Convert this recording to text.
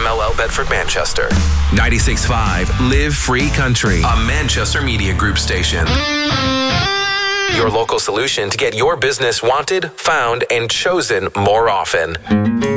MLL Bedford Manchester. 96.5 Live Free Country, a Manchester Media Group station. Your local solution to get your business wanted, found, and chosen more often.